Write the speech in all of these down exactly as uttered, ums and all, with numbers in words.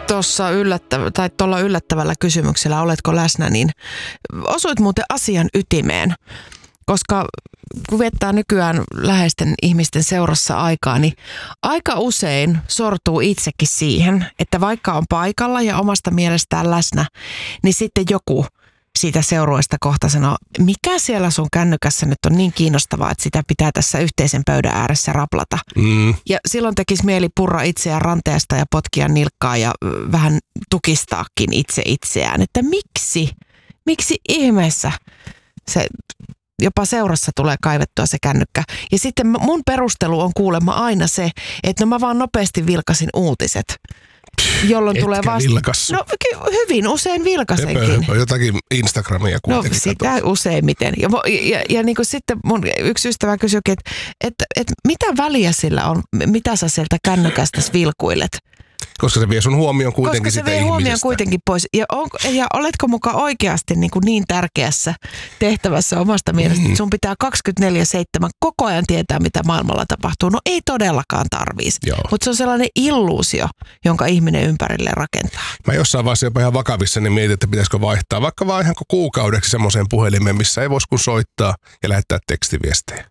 tuossa yllättävä, tai tuolla yllättävällä kysymyksellä, oletko läsnä, niin osuit muuten asian ytimeen. Koska kun viettää nykyään läheisten ihmisten seurassa aikaa, niin aika usein sortuu itsekin siihen, että vaikka on paikalla ja omasta mielestään läsnä, niin sitten joku siitä seurueesta kohta sanoo, mikä siellä sun kännykässä nyt on niin kiinnostavaa, että sitä pitää tässä yhteisen pöydän ääressä raplata. Mm. Ja silloin tekisi mieli purra itseään ranteesta ja potkia nilkkaa ja vähän tukistaakin itse itseään, että miksi, miksi ihmeessä se jopa seurassa tulee kaivettua se kännykkä. Ja sitten mun perustelu on kuulemma aina se, että no mä vaan nopeasti vilkasin uutiset. Jolloin Etkä tulee vasta... vilkassu. No hyvin usein vilkasenkin. Höpö, höpö. Jotakin Instagramia kuitenkin. No sitä katsot. Useimmiten. Ja, ja, ja niin kuin sitten mun yksi ystävä kysyikin, että, että, että mitä väliä sillä on, mitä sä sieltä kännykästä vilkuilet? Koska se vie sun huomioon kuitenkin sitä ihmisestä. Koska se vie huomioon kuitenkin pois. Ja, onko, ja oletko mukaan oikeasti niin, kuin niin tärkeässä tehtävässä omasta mielestä, mm. että sun pitää kaksikymmentäneljä seitsemän koko ajan tietää, mitä maailmalla tapahtuu? No ei todellakaan tarvitsisi. Mutta se on sellainen illuusio, jonka ihminen ympärille rakentaa. Mä jossain vaiheessa jopa ihan vakavissa niin mietin, että pitäisikö vaihtaa vaikka vaan ihan kuukaudeksi semmoiseen puhelimeen, missä ei voisi kun soittaa ja lähettää tekstiviestejä.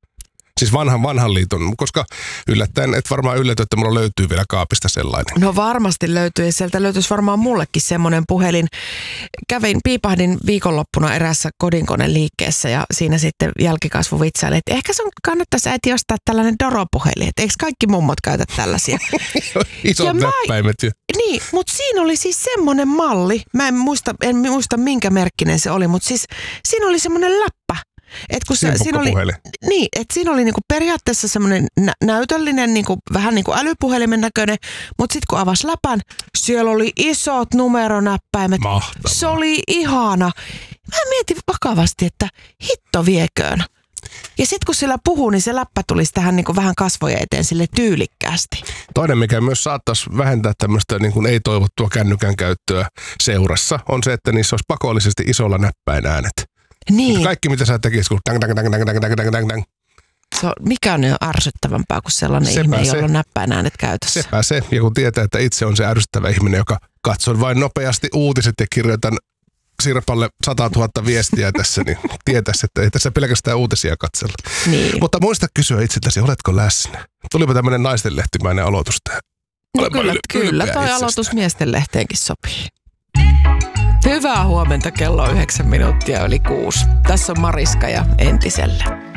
Siis vanhan, vanhan liiton, koska yllättäen, et varmaan ylläty, että mulla löytyy vielä kaapista sellainen. No varmasti löytyy ja sieltä löytyisi varmaan mullekin semmoinen puhelin. Kävin, piipahdin viikonloppuna eräässä kodinkoneliikkeessä ja siinä sitten jälkikasvu vitsaili, että ehkä sun kannattaisi äiti ostaa tällainen Doro-puhelin, että eikö kaikki mummot käytä tällaisia? Isot näppäimet jo. Niin, mutta siinä oli siis semmoinen malli, mä en muista, en muista minkä merkkinen se oli, mutta siis siinä oli semmoinen läppä. Et kun se, siinä oli, niin, että siinä oli niinku periaatteessa semmoinen nä- näytöllinen, niinku, vähän niin kuin älypuhelimen näköinen, mutta sitten kun avasi läpän, siellä oli isot numeronäppäimet. Mahtavaa. Se oli ihana. Mä mietin vakavasti, että hitto vieköön. Ja sitten kun sillä puhuu, niin se läppä tulisi tähän niinku vähän kasvoja eteen sille tyylikkäästi. Toinen, mikä myös saattaisi vähentää tämmöistä niin kuin ei-toivottua kännykän käyttöä seurassa, on se, että niissä olisi pakollisesti isolla näppäin äänet. Niin. Kaikki, mitä sä tekisit, kun dang, dang, dang, dang, dang, dang, dang, dang. Se on, mikä on jo ärsyttävämpää kuin sellainen Sepä ihminen, se. jolla on näppäin äänet käytössä. Sepä se. Ja kun tietää, että itse on se ärsyttävä ihminen, joka katsoo vain nopeasti uutiset ja kirjoitan Sirpalle sata tuhatta viestiä tässä, niin tietäisi, että ei tässä pelkästään uutisia katsella. Niin. Mutta muista kysyä itseltäsi, oletko läsnä? Tulipa tämmöinen naistenlehtimäinen aloitus tähän. No kyllä, kyllä toi itsestä. Aloitus miesten lehteenkin sopii. Hyvää huomenta, kello on yhdeksän minuuttia yli kuusi. Tässä on Mariska ja Entisellä.